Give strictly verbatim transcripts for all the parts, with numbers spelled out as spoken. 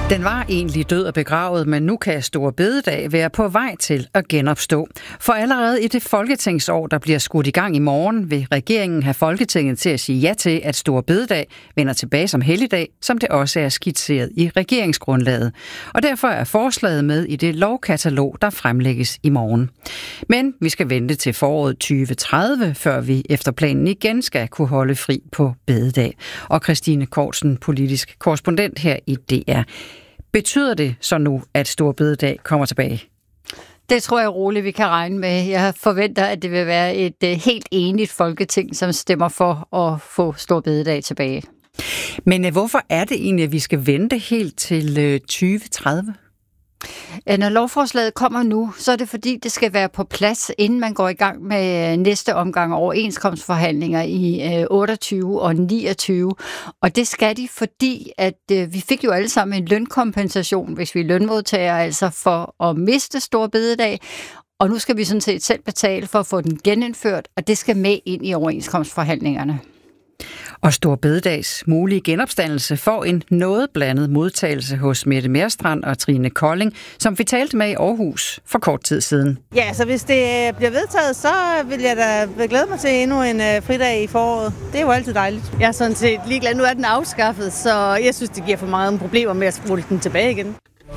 Den var egentlig død og begravet, men nu kan Store Bededag være på vej til at genopstå. For allerede i det folketingsår, der bliver skudt i gang i morgen, vil regeringen have Folketinget til at sige ja til, at Store Bededag vender tilbage som helligdag, som det også er skitseret i regeringsgrundlaget. Og derfor er forslaget med i det lovkatalog, der fremlægges i morgen. Men vi skal vente til foråret tyve tredive, før vi efter planen igen skal kunne holde fri på bededag. Og Christine Kortsen, politisk korrespondent her i D R. Betyder det så nu, at Store Bededag kommer tilbage? Det tror jeg roligt, vi kan regne med. Jeg forventer, at det vil være et helt enigt folketing, som stemmer for at få Store Bededag tilbage. Men hvorfor er det egentlig, at vi skal vente helt til tyve tredive? Når lovforslaget kommer nu, så er det fordi, det skal være på plads, inden man går i gang med næste omgang overenskomstforhandlinger i otteogtyve og niogtyve. Og det skal de, fordi at vi fik jo alle sammen en lønkompensation, hvis vi er lønmodtagere, altså for at miste Store Bededag. Og nu skal vi sådan set selv betale for at få den genindført, og det skal med ind i overenskomstforhandlingerne. Og Store Bededags mulige genopstandelse får en noget blandet modtagelse hos Mette Merstrand og Trine Kolding, som vi talte med i Aarhus for kort tid siden. Ja, så hvis det bliver vedtaget, så vil jeg da glæde mig til endnu en fridag i foråret. Det er jo altid dejligt. Jeg er sådan set ligeglad. Nu er den afskaffet, så jeg synes, det giver for meget problemer med at spole den tilbage igen.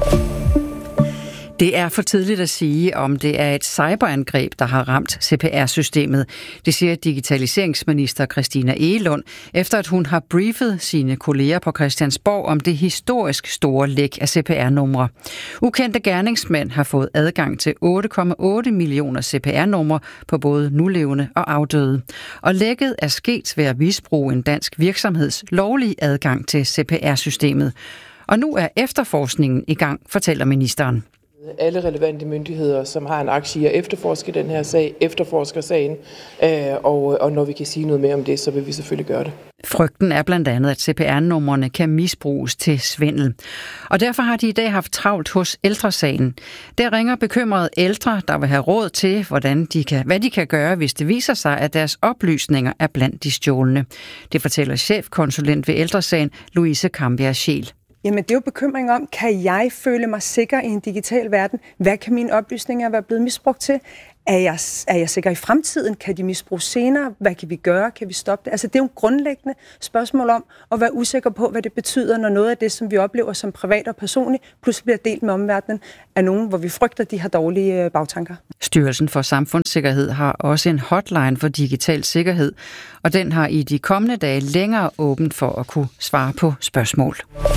Det er for tidligt at sige, om det er et cyberangreb, der har ramt C P R-systemet. Det siger digitaliseringsminister Christina Egelund, efter at hun har briefet sine kolleger på Christiansborg om det historisk store læk af C P R-numre. Ukendte gerningsmænd har fået adgang til otte komma otte millioner C P R-numre på både nulevende og afdøde. Og lækket er sket ved at misbruge en dansk virksomheds lovlige adgang til C P R-systemet. Og nu er efterforskningen i gang, fortæller ministeren. Alle relevante myndigheder, som har en aktie i at efterforske den her sag, efterforsker sagen, og, og når vi kan sige noget mere om det, så vil vi selvfølgelig gøre det. Frygten er blandt andet, at C P R-numrene kan misbruges til svindel. Og derfor har de i dag haft travlt hos Ældresagen. Der ringer bekymrede ældre, der vil have råd til, hvordan de kan, hvad de kan gøre, hvis det viser sig, at deres oplysninger er blandt de stjålne. Det fortæller chefkonsulent ved Ældresagen, Louise Kambjerg Scheel. Jamen, det er jo bekymring om, kan jeg føle mig sikker i en digital verden? Hvad kan mine oplysninger være blevet misbrugt til? Er jeg, er jeg sikker i fremtiden? Kan de misbruges senere? Hvad kan vi gøre? Kan vi stoppe det? Altså, det er jo et grundlæggende spørgsmål om at være usikker på, hvad det betyder, når noget af det, som vi oplever som privat og personligt, pludselig bliver delt med omverdenen af nogen, hvor vi frygter, de har dårlige bagtanker. Styrelsen for Samfundssikkerhed har også en hotline for digital sikkerhed, og den har i de kommende dage længere åbent for at kunne svare på spørgsmål.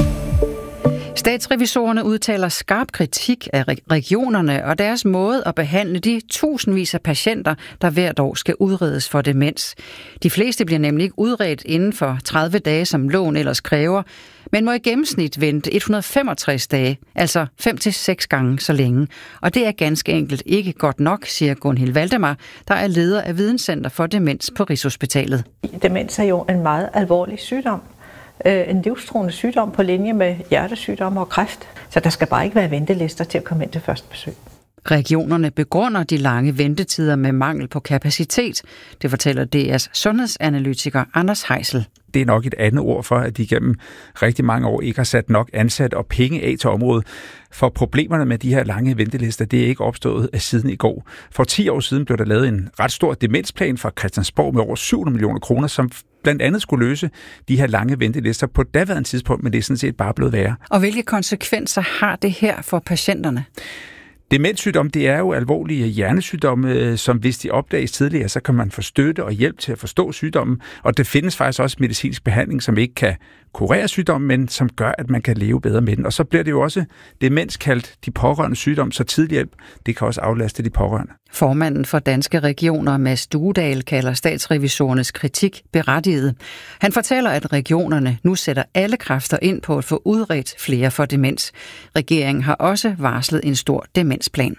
Statsrevisorerne udtaler skarp kritik af regionerne og deres måde at behandle de tusindvis af patienter, der hvert år skal udredes for demens. De fleste bliver nemlig ikke udredt inden for tredive dage, som loven ellers kræver, men må i gennemsnit vente et hundrede og femogtres dage, altså fem til seks gange så længe. Og det er ganske enkelt ikke godt nok, siger Gunhild Valdemar, der er leder af Videnscenter for Demens på Rigshospitalet. Demens er jo en meget alvorlig sygdom. En livstruende sygdom på linje med hjertesygdomme og kræft. Så der skal bare ikke være ventelister til at komme ind til første besøg. Regionerne begrunder de lange ventetider med mangel på kapacitet. Det fortæller D R's sundhedsanalytiker Anders Heisel. Det er nok et andet ord for, at de gennem rigtig mange år ikke har sat nok ansat og penge af til området. For problemerne med de her lange ventelister, det er ikke opstået siden i går. For ti år siden blev der lavet en ret stor demensplan fra Christiansborg med over syv hundrede millioner kroner, som blandt andet skulle løse de her lange ventelister på daværende tidspunkt, men det er sådan set bare blevet værre. Og hvilke konsekvenser har det her for patienterne? Demenssygdom, det er jo alvorlige hjernesygdomme, som hvis de opdages tidligere, så kan man få støtte og hjælp til at forstå sygdommen. Og det findes faktisk også medicinsk behandling, som ikke kan kurere sygdommen, men som gør, at man kan leve bedre med den. Og så bliver det jo også demens kaldt de pårørende sygdom, så tidlig hjælp, det kan også aflaste de pårørende. Formanden for Danske Regioner, Mads Duedal, kalder statsrevisorernes kritik berettiget. Han fortæller, at regionerne nu sætter alle kræfter ind på at få udredt flere for demens. Regeringen har også varslet en stor demensplan.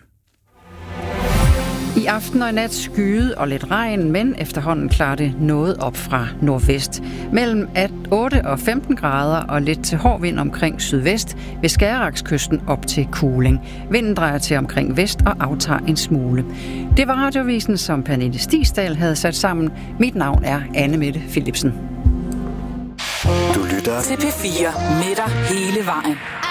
I aften og i nat skyde og lidt regn, men efterhånden klarer det noget op fra nordvest. Mellem otte og femten grader og lidt til hård vind omkring sydvest, ved Skærerakskysten op til kuling. Vinden drejer til omkring vest og aftager en smule. Det var Radiovisen, som Pernille Stigsdal havde sat sammen. Mit navn er Anne Mette Philipsen. Du lytter til P fire med dig hele vejen.